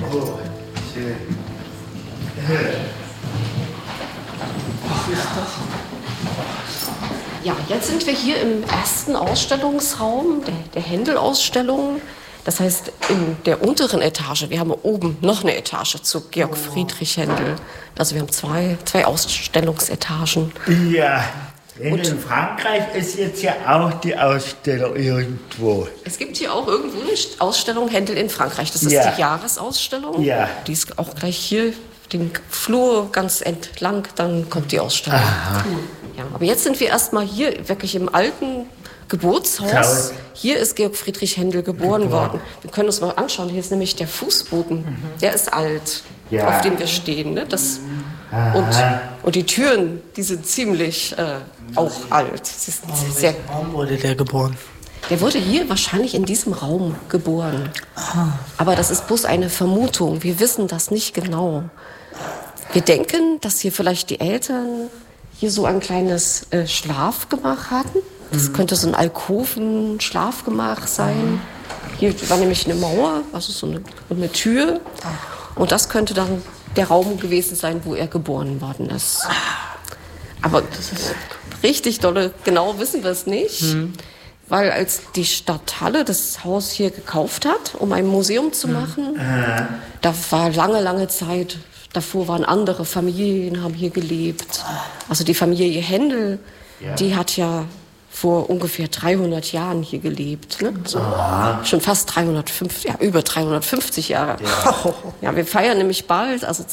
Oh, schön. Was ist das? Ja, jetzt sind wir hier im ersten Ausstellungsraum der Händel-Ausstellung. Das heißt, in der unteren Etage. Wir haben oben noch eine Etage zu Georg Friedrich Händel. Also wir haben zwei Ausstellungsetagen. Ja, in Frankreich ist jetzt ja auch die Ausstellung irgendwo. Es gibt hier auch irgendwo eine Ausstellung Händel in Frankreich. Das ist die Jahresausstellung. Ja. Die ist auch gleich hier den Flur ganz entlang, dann kommt die Ausstellung. Aha. Ja, aber jetzt sind wir erstmal hier wirklich im alten Geburtshaus. Hier ist Georg Friedrich Händel geboren worden. Wir können uns mal anschauen. Hier ist nämlich der Fußboden. Der ist alt, auf dem wir stehen. Ne? Und die Türen, die sind ziemlich auch alt. Warum wurde der geboren? Der wurde hier wahrscheinlich in diesem Raum geboren. Aber das ist bloß eine Vermutung. Wir wissen das nicht genau. Wir denken, dass hier vielleicht die Eltern hier so ein kleines Schlafgemach hatten. Das könnte so ein Alkoven-Schlafgemach sein. Hier war nämlich eine Mauer, also so eine Tür. Und das könnte dann der Raum gewesen sein, wo er geboren worden ist. Aber das ist richtig dolle, genau wissen wir es nicht. Weil als die Stadt Halle das Haus hier gekauft hat, um ein Museum zu machen, da war lange Zeit, davor waren andere Familien, haben hier gelebt. Also die Familie Händel, die hat ja vor ungefähr 300 Jahren hier gelebt. Ne? So, schon fast 350, ja, über 350 Jahre. Ja, wir feiern nämlich bald, also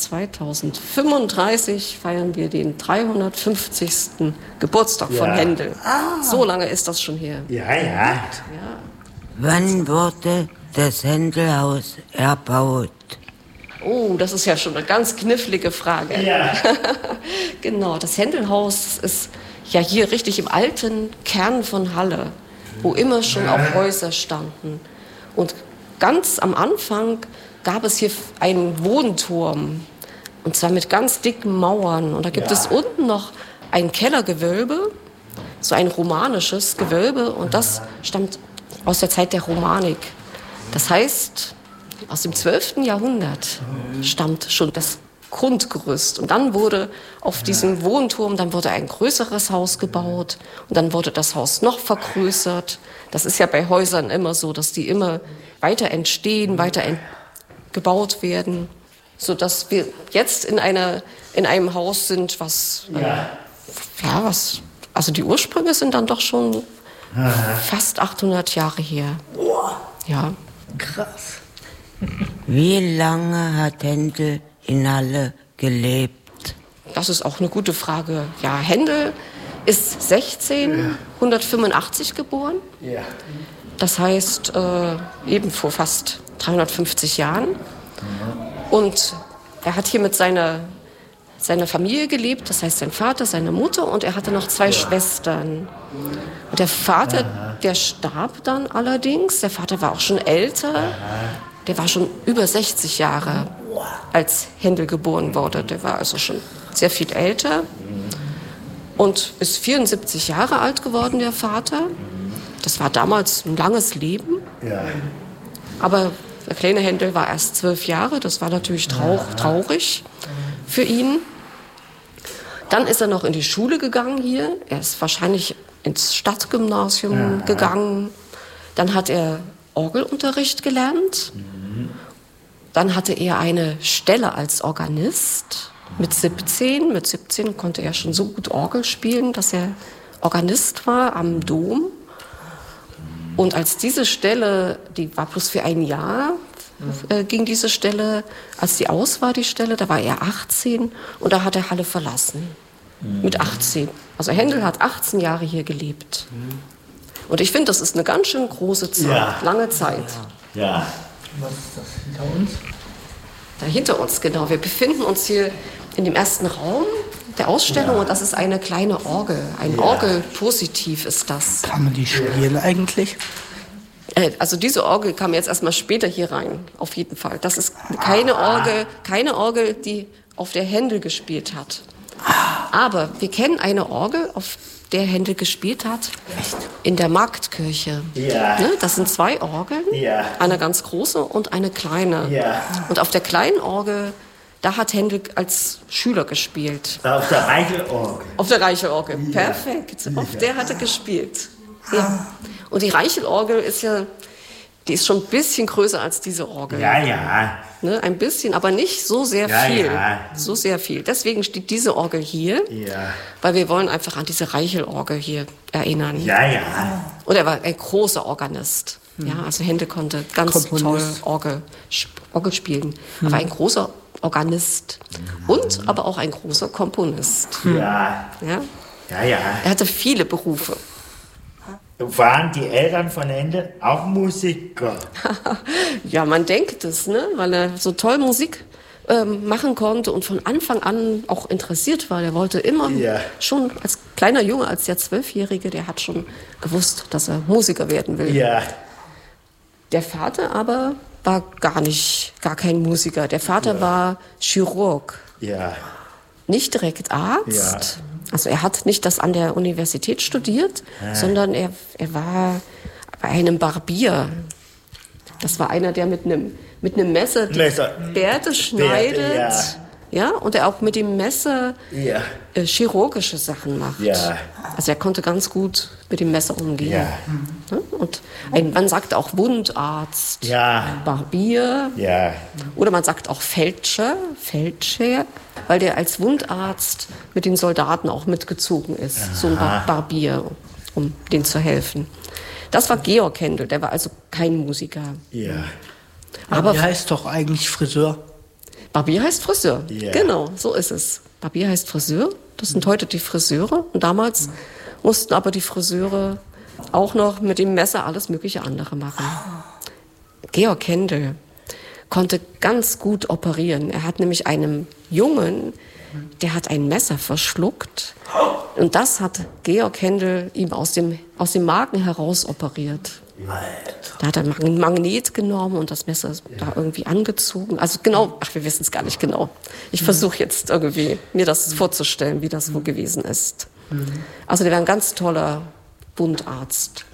2035 feiern wir den 350. Geburtstag von Händel. So lange ist das schon her. Ja. Wann wurde das Händelhaus erbaut? Oh, das ist ja schon eine ganz knifflige Frage. Ja. Genau, das Händelhaus ist ja hier richtig im alten Kern von Halle, wo immer schon auch Häuser standen. Und ganz am Anfang gab es hier einen Wohnturm, und zwar mit ganz dicken Mauern. Und da gibt es unten noch ein Kellergewölbe, so ein romanisches Gewölbe, und das stammt aus der Zeit der Romanik. Das heißt, aus dem 12. Jahrhundert stammt schon das Grundgerüst. Und dann wurde auf diesem Wohnturm, dann wurde ein größeres Haus gebaut und dann wurde das Haus noch vergrößert. Das ist ja bei Häusern immer so, dass die immer weiter entstehen, gebaut werden, sodass wir jetzt in einem Haus sind, also die Ursprünge sind dann doch schon fast 800 Jahre her. Ja. Krass. Wie lange hat Händel in Halle gelebt? Das ist auch eine gute Frage. Ja, Händel ist 1685 geboren. Ja. Das heißt, eben vor fast 350 Jahren. Und er hat hier mit seiner Familie gelebt, das heißt sein Vater, seine Mutter, und er hatte noch 2 Schwestern. Und der Vater, der starb dann allerdings. Der Vater war auch schon älter. Der war schon über 60 Jahre, als Händel geboren wurde. Der war also schon sehr viel älter und ist 74 Jahre alt geworden, der Vater. Das war damals ein langes Leben. Ja. Aber der kleine Händel war erst 12 Jahre. Das war natürlich traurig für ihn. Dann ist er noch in die Schule gegangen hier. Er ist wahrscheinlich ins Stadtgymnasium gegangen. Dann hat er Orgelunterricht gelernt. Dann hatte er eine Stelle als Organist mit 17. Mit 17 konnte er schon so gut Orgel spielen, dass er Organist war am Dom. Und als diese Stelle, die war bloß für ein Jahr, ging diese Stelle, als die aus war, die Stelle, da war er 18 und da hat er Halle verlassen. Mit 18. Also Händel hat 18 Jahre hier gelebt. Und ich finde, das ist eine ganz schön große Zeit, lange Zeit. Ja. Was ist das hinter uns? Da hinter uns, genau. Wir befinden uns hier in dem ersten Raum der Ausstellung und das ist eine kleine Orgel. Ein Orgelpositiv ist das. Kann man die spielen eigentlich? Also diese Orgel kam jetzt erstmal später hier rein, auf jeden Fall. Das ist keine Orgel, die auf der Händel gespielt hat. Aber wir kennen eine Orgel, auf der Händel gespielt hat, in der Marktkirche. Ja. Ne? Das sind 2 Orgeln, Ja. eine ganz große und eine kleine. Ja. Und auf der kleinen Orgel, da hat Händel als Schüler gespielt. Auf der Reichelorgel. Auf der Reichelorgel, perfekt. Auf der hat er gespielt. Ja. Und die Reichelorgel ist ja, die ist schon ein bisschen größer als diese Orgel. Ja. Ne? Ein bisschen, aber nicht so sehr Ja, viel. ja. So sehr viel. Deswegen steht diese Orgel hier, Ja. weil wir wollen einfach an diese Reichelorgel hier erinnern. Ja. Und er war ein großer Organist. Ja, also Händel konnte ganz Komponist. toll Orgel spielen. Er war ein großer Organist und aber auch ein großer Komponist. Ja. Ja? Ja. Er hatte viele Berufe. Waren die Eltern von Händel auch Musiker? Ja, man denkt es, ne? Weil er so toll Musik machen konnte und von Anfang an auch interessiert war. Der wollte immer, schon als kleiner Junge, als der 12-Jährige, der hat schon gewusst, dass er Musiker werden will. Ja. Der Vater aber war gar kein Musiker. Der Vater war Chirurg, Ja. nicht direkt Arzt. Ja. Also er hat nicht das an der Universität studiert, sondern er war bei einem Barbier. Das war einer, der mit einem Messer die Bärte schneidet. Ja, und er auch mit dem Messer chirurgische Sachen macht. Ja. Also er konnte ganz gut mit dem Messer umgehen. Ja. Und man sagt auch Wundarzt, Ja. Barbier. Ja. Oder man sagt auch Feldscher, weil der als Wundarzt mit den Soldaten auch mitgezogen ist. So ein Barbier, um denen zu helfen. Das war Georg Händel, der war also kein Musiker. Ja. Aber Wie heißt doch eigentlich Friseur? Barbier heißt Friseur. Ja. Genau, so ist es. Barbier heißt Friseur. Das sind heute die Friseure. Und damals mussten aber die Friseure auch noch mit dem Messer alles mögliche andere machen. Georg Händel konnte ganz gut operieren. Er hat nämlich einem Jungen, der hat ein Messer verschluckt. Und das hat Georg Händel ihm aus dem Magen heraus operiert. Da hat er ein Magnet genommen und das Messer da irgendwie angezogen. Also genau, wir wissen es gar nicht genau. Ich versuche jetzt irgendwie mir das vorzustellen, wie das wohl gewesen ist. Also der war ein ganz toller Wundarzt.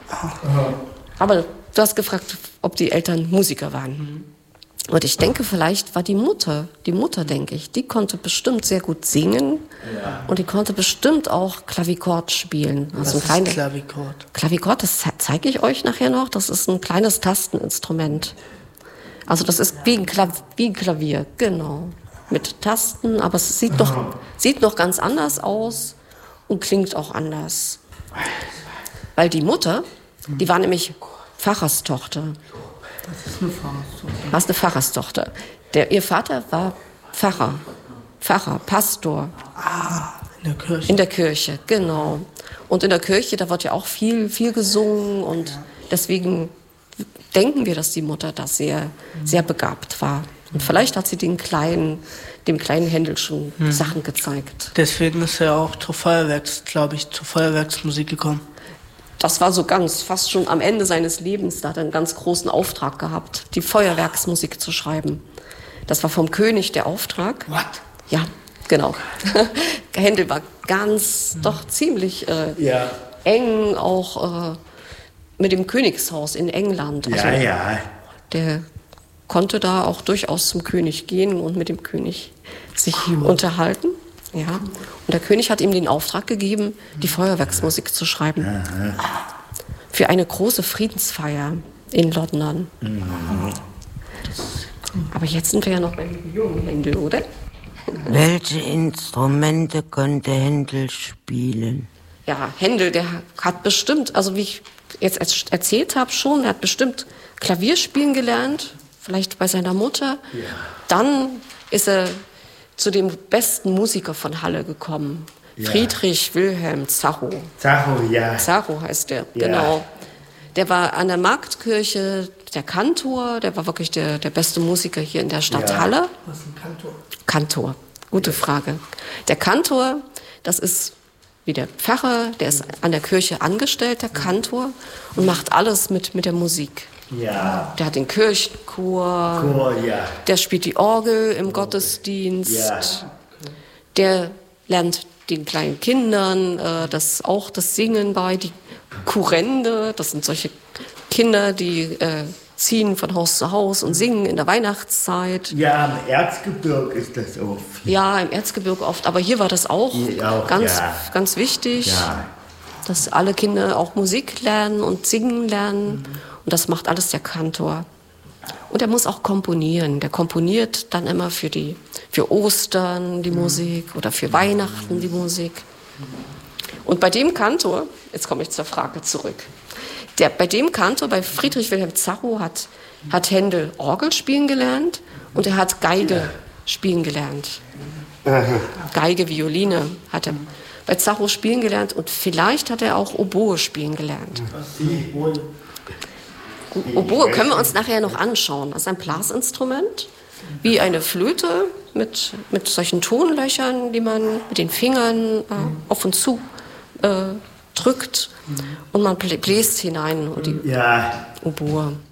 Aber du hast gefragt, ob die Eltern Musiker waren. Und ich denke, vielleicht war die Mutter, denke ich, die konnte bestimmt sehr gut singen und die konnte bestimmt auch Klavikord spielen. Also Was ist Klavikord? Klavikord, das zeige ich euch nachher noch, das ist ein kleines Tasteninstrument. Also das ist wie ein Klavier, genau, mit Tasten, aber es sieht noch ganz anders aus und klingt auch anders. Weil die Mutter, die war nämlich Pfarrerstochter. Das ist eine Pfarrerstochter. Was eine Pfarrerstochter. Ihr Vater war Pfarrer, Pastor. In der Kirche. In der Kirche, genau. Und in der Kirche, da wird ja auch viel gesungen und deswegen denken wir, dass die Mutter da sehr, sehr begabt war. Und vielleicht hat sie dem kleinen Händel schon Sachen gezeigt. Deswegen ist er auch zur Feuerwerksmusik gekommen. Das war so fast schon am Ende seines Lebens, da hat er einen ganz großen Auftrag gehabt, die Feuerwerksmusik zu schreiben. Das war vom König der Auftrag. What? Ja, genau. Händel war doch ziemlich eng, auch mit dem Königshaus in England. Also, der konnte da auch durchaus zum König gehen und mit dem König sich unterhalten. Ja. Und der König hat ihm den Auftrag gegeben, die Feuerwerksmusik zu schreiben. Für eine große Friedensfeier in London. Aber jetzt sind wir ja noch beim jungen Händel, oder? Welche Instrumente konnte Händel spielen? Ja, Händel, der hat bestimmt, also wie ich jetzt erzählt habe schon, er hat bestimmt Klavier spielen gelernt, vielleicht bei seiner Mutter. Ja. Dann ist er zu dem besten Musiker von Halle gekommen. Ja. Friedrich Wilhelm Zacho. Zacho heißt der, genau. Der war an der Marktkirche der Kantor, der war wirklich der beste Musiker hier in der Stadt Halle. Was ist ein Kantor? Kantor, gute Frage. Der Kantor, das ist wie der Pfarrer, der ist an der Kirche angestellt, der Kantor, und macht alles mit der Musik. Ja. Der hat den Kirchenchor, der spielt die Orgel im Gottesdienst, der lernt den kleinen Kindern das Singen bei, die Kurrende, das sind solche Kinder, die ziehen von Haus zu Haus und singen in der Weihnachtszeit. Ja, im Erzgebirge ist das auch viel. Ja, im Erzgebirge oft, aber hier war das auch, ganz wichtig, dass alle Kinder auch Musik lernen und singen lernen. Und das macht alles der Kantor. Und er muss auch komponieren. Der komponiert dann immer für Ostern die Musik oder für Weihnachten die Musik. Und bei dem Kantor, jetzt komme ich zur Frage zurück, bei dem Kantor, bei Friedrich Wilhelm Zacho, hat Händel Orgel spielen gelernt und er hat Geige spielen gelernt. Geige, Violine hat er bei Zacho spielen gelernt und vielleicht hat er auch Oboe spielen gelernt. Oboe können wir uns nachher noch anschauen. Das ist ein Blasinstrument, wie eine Flöte mit solchen Tonlöchern, die man mit den Fingern auf und zu drückt und man bläst hinein und die Oboe.